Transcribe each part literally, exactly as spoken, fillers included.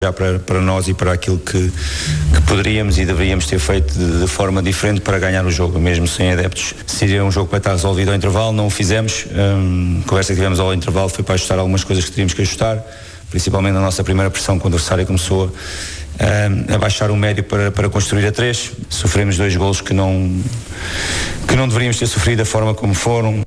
Já para, para nós e para aquilo que, que poderíamos e deveríamos ter feito de, de forma diferente para ganhar o jogo, mesmo sem adeptos. Seria um jogo para estar resolvido ao intervalo, não o fizemos. Um, a conversa que tivemos ao intervalo foi para ajustar algumas coisas que teríamos que ajustar, principalmente na nossa primeira pressão, quando o adversário começou a, a baixar o médio para, para construir a três. Sofremos dois golos que não, que não deveríamos ter sofrido da forma como foram.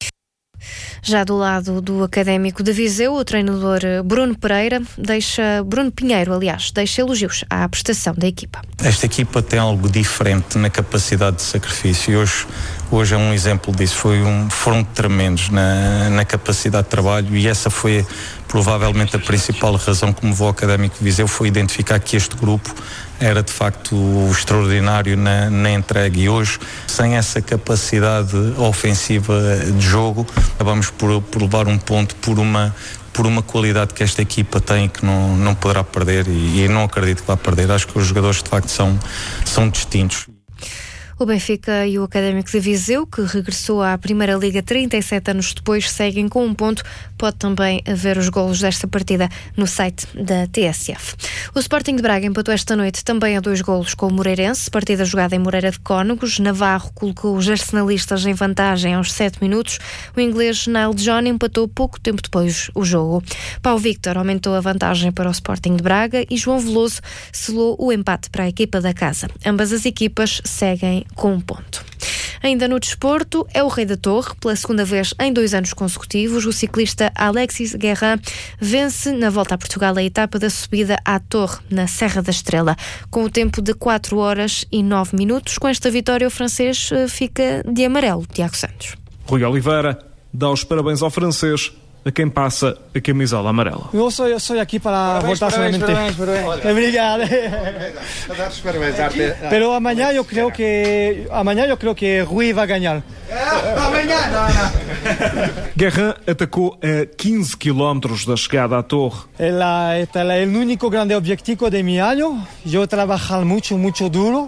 Já do lado do Académico de Viseu, o treinador Bruno Pereira deixa, Bruno Pinheiro, aliás, deixa elogios à prestação da equipa. Esta equipa tem algo diferente na capacidade de sacrifício e hoje, hoje é um exemplo disso. Foi um, foram tremendos na, na capacidade de trabalho e essa foi provavelmente a principal razão que me levou ao Académico de Viseu, foi identificar que este grupo era de facto extraordinário na, na entrega e hoje, sem essa capacidade ofensiva de jogo, acabamos por, por levar um ponto por uma, por uma qualidade que esta equipa tem que não, não poderá perder e, e não acredito que vá perder. Acho que os jogadores de facto são, são distintos. O Benfica e o Académico de Viseu, que regressou à Primeira Liga trinta e sete anos depois, seguem com um ponto. Pode também ver os golos desta partida no site da T S F. O Sporting de Braga empatou esta noite também a dois golos com o Moreirense, partida jogada em Moreira de Cónegos. Navarro colocou os arsenalistas em vantagem aos sete minutos. O inglês Neil John empatou pouco tempo depois o jogo. Paulo Victor aumentou a vantagem para o Sporting de Braga e João Veloso selou o empate para a equipa da casa. Ambas as equipas seguem com um ponto. Ainda no desporto, é o Rei da Torre. Pela segunda vez em dois anos consecutivos, o ciclista Alexis Guerrin vence na volta a Portugal a etapa da subida à Torre, na Serra da Estrela, com o tempo de quatro horas e nove minutos. Com esta vitória, o francês fica de amarelo. Tiago Santos. Rui Oliveira dá os parabéns ao francês, a quem passa a camisola amarela. Eu sou, eu sou aqui para parabéns, voltar parabéns, solamente. parabéns, parabéns. Obrigado. Pero amanhã eu creio que amanhã eu creio que Rui vai ganhar. Amanhã, não, não. Guerrin atacou a quinze quilómetros da chegada à Torre. Ela, este é o único grande objetivo de mi ano. Eu trabalhar muito, muito duro.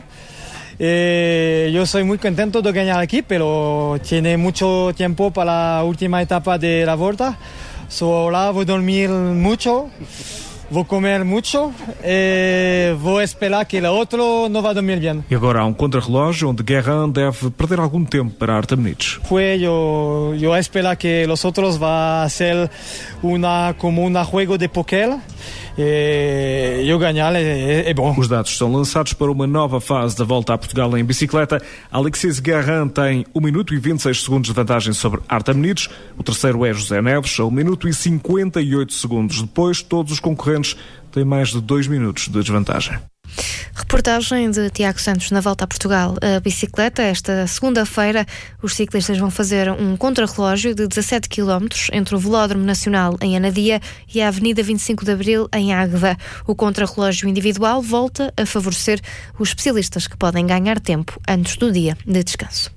Eh, yo soy muy contento de ganar aquí, pero tiene mucho tiempo para la última etapa de la vuelta. So ahora voy a dormir mucho, voy a comer mucho, eh, voy a esperar que el otro no va a dormir bien. E agora há um contrarrelógio onde Guerrin deve perder algum tempo para Artemnich. Pues yo, yo espero que los otros va a ser una, como un juego de póquer. E eu ganhar é, é bom. Os dados são lançados para uma nova fase da volta a Portugal em bicicleta. Alexis Guerrin tem um minuto e vinte e seis segundos de vantagem sobre Artemnich. O terceiro é José Neves, a um minuto e cinquenta e oito segundos. Depois, todos os concorrentes têm mais de dois minutos de desvantagem. Reportagem de Tiago Santos na volta a Portugal a bicicleta. Esta segunda-feira os ciclistas vão fazer um contrarrelógio de dezassete quilómetros entre o Velódromo Nacional em Anadia e a Avenida vinte e cinco de Abril em Águeda. O contrarrelógio individual volta a favorecer os especialistas que podem ganhar tempo antes do dia de descanso.